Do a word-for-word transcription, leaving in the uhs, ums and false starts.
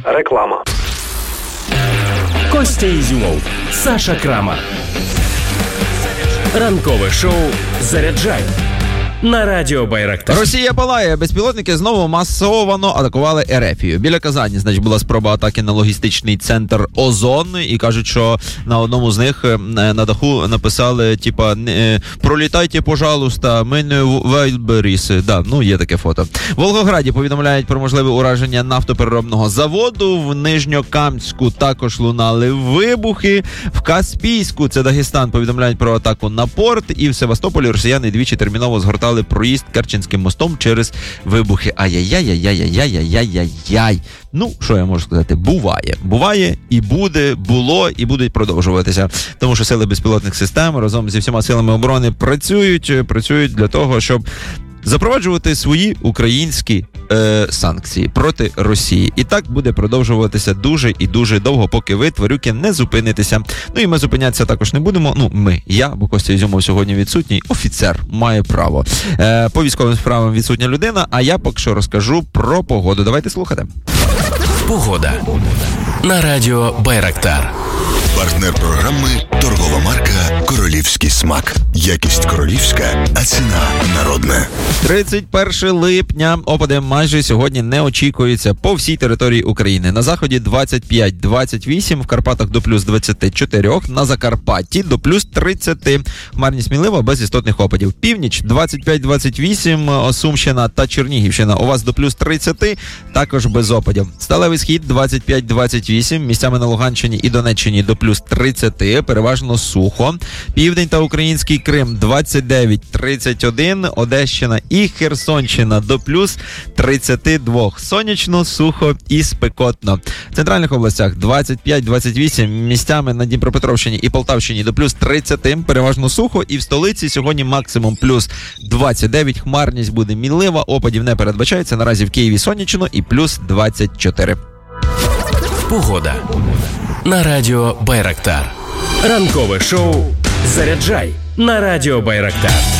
Реклама. Костя Ізюмов, Саша Крамар. Ранкове шоу «Заряджай» на радіо Байрактар. Росія палає. Безпілотники знову масово атакували Ерефію. Біля Казані, значить, була спроба атаки на логістичний центр Озон. І кажуть, що на одному з них на даху написали, типа, пролітайте, пожалуйста, ми не Вайлдберріс. Да, ну, є таке фото. В Волгограді повідомляють про можливе ураження нафтопереробного заводу. В Нижньокамську також лунали вибухи. В Каспійську, це Дагестан, повідомляють про атаку на порт. І в Севастополі росіяни двічі терміново згортали проїзд Керченським мостом через вибухи. Ай-яй-яй-яй-яй-яй-яй-яй. Ну, що я можу сказати? Буває. Буває і буде, було і будуть продовжуватися. Тому що сили безпілотних систем разом зі всіма силами оборони працюють, працюють для того, щоб запроваджувати свої українські е, санкції проти Росії. І так буде продовжуватися дуже і дуже довго, поки ви, тварюки, не зупинитеся. Ну і ми зупинятися також не будемо. Ну, ми, я, бо Костя Ізюмов сьогодні відсутній, офіцер, має право. Е, по військовим справам відсутня людина, а я поки що розкажу про погоду. Давайте слухати. Погода на радіо Байрактар. Партнер програми – торгова марка «Королівський смак». Якість королівська, а ціна народна. тридцять перше липня. Опади майже сьогодні не очікуються по всій території України. На заході двадцять п'ять - двадцять вісім, в Карпатах до плюс двадцять чотири, на Закарпатті до плюс тридцять. Хмарність смілива, без істотних опадів. Північ двадцять п'ять - двадцять вісім, Сумщина та Чернігівщина у вас до плюс тридцять, також без опадів. Сталевий схід двадцять п'ять - двадцять вісім, місцями на Луганщині і Донеччині до плюс тридцять, переважно сухо. Південь та Український Крим двадцять дев'ять - тридцять один, Одещина і Херсонщина до плюс тридцять два. Сонячно, сухо і спекотно. В центральних областях двадцять п'ять - двадцять вісім, місцями на Дніпропетровщині і Полтавщині до плюс тридцять, переважно сухо. І в столиці сьогодні максимум плюс двадцять дев'ять, хмарність буде мінлива, опадів не передбачається. Наразі в Києві сонячно і плюс двадцять чотири. Погода на радіо Байрактар. Ранкове шоу «Заряджай» на радіо Байрактар.